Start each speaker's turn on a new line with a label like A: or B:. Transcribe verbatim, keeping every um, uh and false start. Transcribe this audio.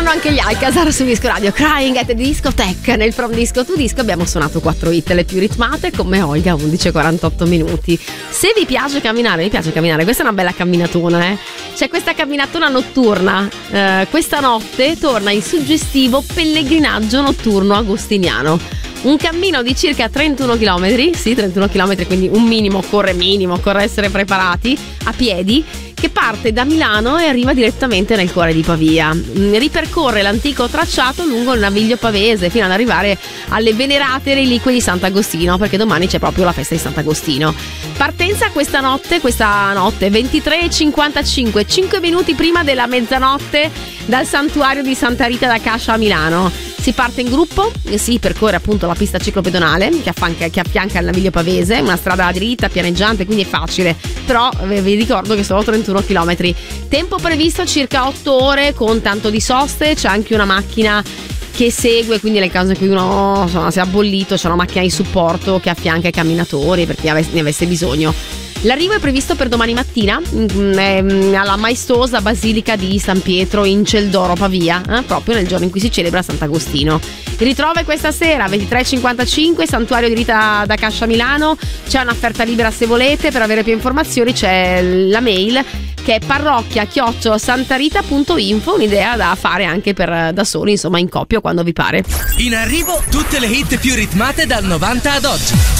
A: Tornano anche gli Alcazar su Disco Radio. Crying at the Discotheque. Nel From Disco to Disco abbiamo suonato quattro hit, le più ritmate, come Olga, undici e quarantotto minuti. Se vi piace camminare, mi piace camminare, questa è una bella camminatona, eh. C'è questa camminatona notturna. Eh, questa notte torna il suggestivo pellegrinaggio notturno agostiniano. Un cammino di circa trentuno chilometri, sì, trentuno chilometri, quindi un minimo, occorre minimo, occorre essere preparati, a piedi, che parte da Milano e arriva direttamente nel cuore di Pavia. Ripercorre l'antico tracciato lungo il Naviglio Pavese fino ad arrivare alle venerate reliquie di Sant'Agostino, perché domani c'è proprio la festa di Sant'Agostino. Partenza questa notte, questa notte ventitré e cinquantacinque, cinque minuti prima della mezzanotte dal santuario di Santa Rita da Cascia a Milano. Si parte in gruppo, si percorre appunto la pista ciclopedonale che affianca, che affianca il Naviglio Pavese, una strada dritta, pianeggiante, quindi è facile, però vi ricordo che sono trentuno chilometri. Tempo previsto circa otto ore con tanto di soste, c'è anche una macchina che segue, quindi nel caso in cui uno insomma, sia bollito c'è una macchina di supporto che affianca i camminatori per chi ne avesse bisogno. L'arrivo è previsto per domani mattina alla maestosa Basilica di San Pietro in Celdoro, Pavia, eh, proprio nel giorno in cui si celebra Sant'Agostino. Il ritrovo è questa sera, ventitré e cinquantacinque, Santuario di Rita da Cascia Milano. C'è un'offerta libera se volete, per avere più informazioni c'è la mail che è parrocchia chiocciola santarita punto info, un'idea da fare anche per da soli, insomma in coppia quando vi pare.
B: In arrivo tutte le hit più ritmate dal novanta ad oggi.